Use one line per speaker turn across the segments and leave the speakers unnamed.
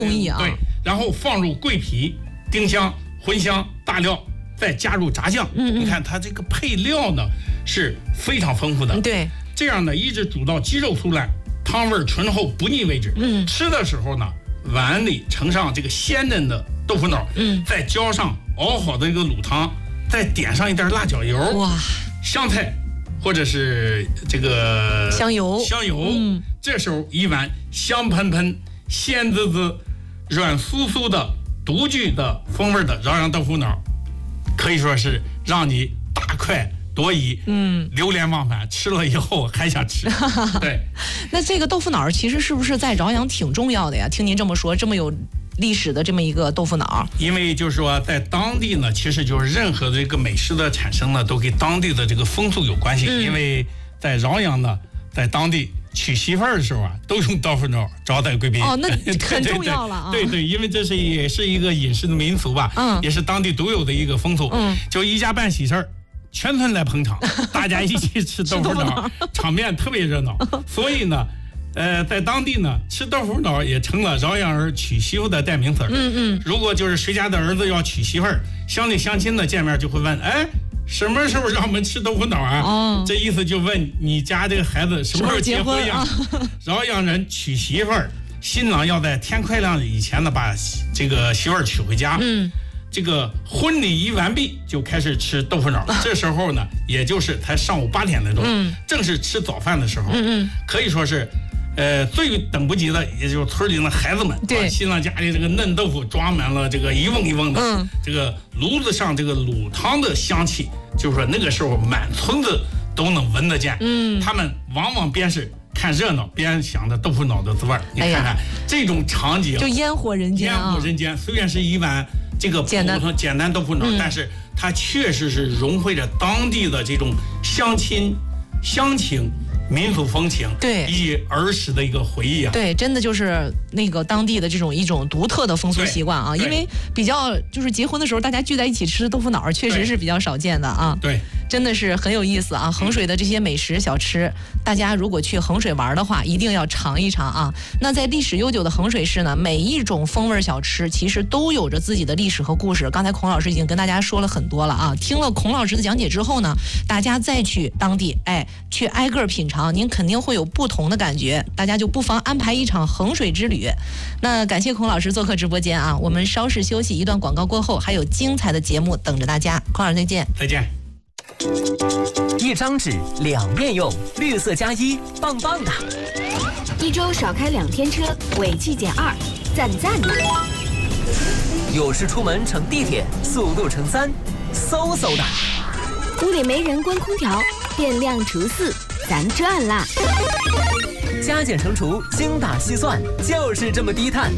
工艺啊。
对，然后放入桂皮、丁香、茴香、大料，再加入炸酱。你看它这个配料呢是非常丰富的。
对，
这样呢一直煮到鸡肉酥烂，汤味醇厚不腻为止。吃的时候呢，碗里盛上这个鲜嫩的豆腐脑，再浇上熬好的这个卤汤，再点上一点辣椒油，
哇，
香菜或者是这个
香油，
这时候一碗香喷喷、鲜滋滋、软酥酥的独具的风味的饶阳豆腐脑，可以说是让你大快朵颐，流连忘返，吃了以后还想吃。对，
那这个豆腐脑其实是不是在饶阳挺重要的呀？听您这么说，这么有历史的这么一个豆腐脑，
因为就是说在当地呢，其实就是任何这个美食的产生呢，都跟当地的这个风俗有关系。因为在饶阳呢，在当地娶媳妇儿的时候啊，都用豆腐脑招待贵宾。
哦，那很重要了啊。
对，因为这也是一个饮食的民俗吧，也是当地独有的一个风俗。就一家办喜事儿，全村来捧场，大家一起吃豆腐脑，场面特别热闹。所以呢，在当地呢，吃豆腐脑也成了饶阳人娶媳妇的代名词。如果就是谁家的儿子要娶媳妇儿，乡里乡亲的见面就会问，哎，什么时候让我们吃豆腐脑啊？这意思就问你家这个孩子什么时候结婚呀？饶阳人娶媳妇儿，新郎要在天快亮以前呢，把这个媳妇儿娶回家。这个婚礼一完毕就开始吃豆腐脑，这时候呢，也就是才上午8点来钟，正是吃早饭的时候。可以说是，最等不及的，也就是村里的孩子们，把新郎家里这个嫩豆腐装满了这个一瓮一瓮的，这个炉子上这个卤汤的香气，就是说那个时候满村子都能闻得见。他们往往边是看热闹边想着豆腐脑的滋味。你看看这种场景，
就烟火人间啊！
烟火人间，虽然是一碗这个普通简单豆腐脑，但是它确实是融汇着当地的这种乡亲、乡情、民俗风情，
对，
以及儿时的一个回忆啊。
对，真的就是那个当地的一种独特的风俗习惯啊。因为比较就是结婚的时候大家聚在一起吃豆腐脑，确实是比较少见的啊。
对，
真的是很有意思啊！衡水的这些美食小吃，大家如果去衡水玩的话，一定要尝一尝啊。那在历史悠久的衡水市呢，每一种风味小吃其实都有着自己的历史和故事。刚才孔老师已经跟大家说了很多了啊。听了孔老师的讲解之后呢，大家再去当地，去挨个品尝，您肯定会有不同的感觉。大家就不妨安排一场衡水之旅。那感谢孔老师做客直播间啊，我们稍事休息，一段广告过后还有精彩的节目等着大家。孔老师再见。
再见。
一张纸2面用，绿色加1，棒棒的。
一周少开2天车，尾气减2，赞赞的。
有事出门乘地铁，速度乘3，嗖嗖的。
屋里没人关空调，电量除4，咱赚啦。
加减乘除，精打细算，就是这么低碳。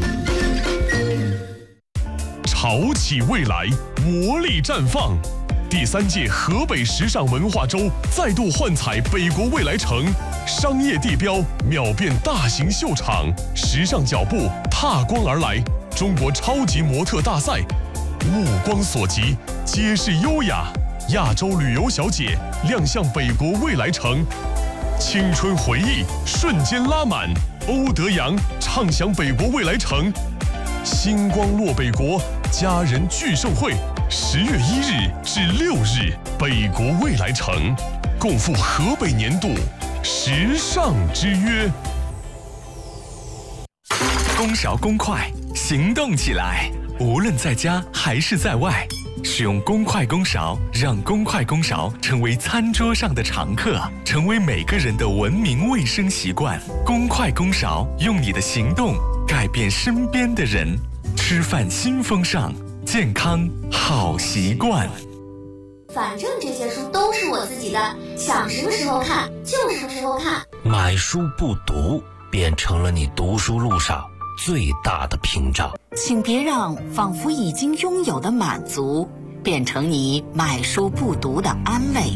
潮起未来，活力绽放。第3届河北时尚文化周再度幻彩北国未来城，商业地标秒变大型秀场，时尚脚步踏光而来。中国超级模特大赛，目光所及皆是优雅。亚洲旅游小姐亮相北国未来城，青春回忆瞬间拉满。欧德阳畅享北国未来城，星光落北国家人聚盛会。10月1日至6日，北国未来城共赴河北年度时尚之约。
公勺公筷，行动起来！无论在家还是在外，使用公筷公勺，让公筷公勺成为餐桌上的常客，成为每个人的文明卫生习惯。公筷公勺，用你的行动改变身边的人。吃饭新风尚，健康好习惯。
反正这些书都是我自己的，想什么时候看就什么时候看。
买书不读，变成了你读书路上最大的屏障。
请别让仿佛已经拥有的满足，变成你买书不读的安慰。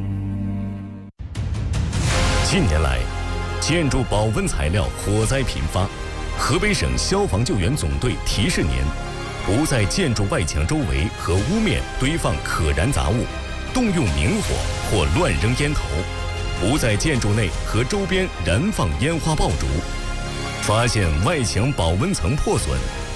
近年来，建筑保温材料火灾频发，河北省消防救援总队提示您：不在建筑外墙周围和屋面堆放可燃杂物，动用明火或乱扔烟头；不在建筑内和周边燃放烟花爆竹。发现外墙保温层破损，